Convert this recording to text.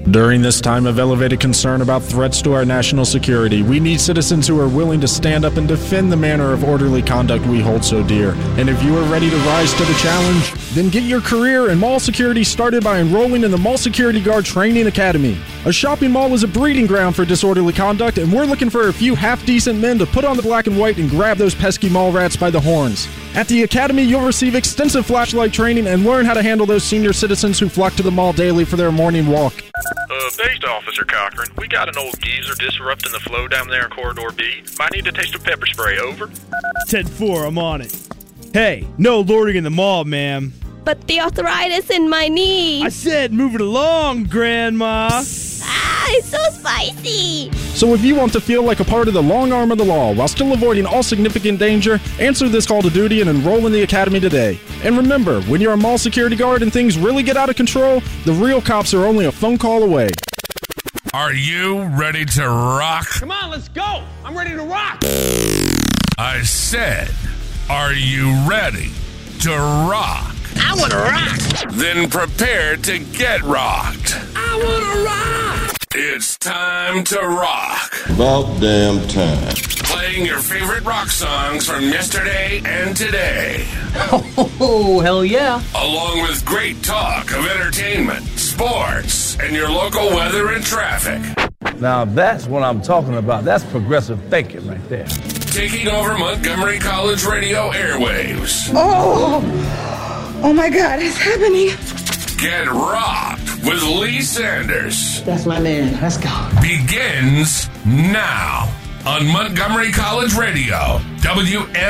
During this time of elevated concern about threats to our national security, we need citizens who are willing to stand up and defend the manner of orderly conduct we hold so dear. And if you are ready to rise to the challenge, then get your career in mall security started by enrolling in the Mall Security Guard Training Academy. A shopping mall is a breeding ground for disorderly conduct, and we're looking for a few half-decent men to put on the black and white and grab those pesky mall rats by the horns. At the Academy, you'll receive extensive flashlight training and learn how to handle those senior citizens who flock to the mall daily for their morning walk. Based Officer Cochran, we got an old geezer disrupting the flow down there in Corridor B. Might need to taste of pepper spray, over. 10-4, I'm on it. Hey, no lording in the mall, ma'am. But the arthritis in my knee. I said move it along, Grandma. It's so spicy. So if you want to feel like a part of the long arm of the law while still avoiding all significant danger, answer this call to duty and enroll in the Academy today. And remember, when you're a mall security guard and things really get out of control, the real cops are only a phone call away. Are you ready to rock? Come on, let's go. I'm ready to rock. I said, are you ready to rock? I want to rock. Then prepare to get rocked. I want to rock. It's time to rock. About damn time. Playing your favorite rock songs from yesterday and today. Oh, hell yeah. Along with great talk of entertainment, sports, and your local weather and traffic. Now that's what I'm talking about. That's progressive thinking right there. Taking over Montgomery College radio airwaves. Oh my God, it's happening. Get rocked with Lee Sanders. That's my man. Let's go. Begins now on Montgomery College Radio, WM.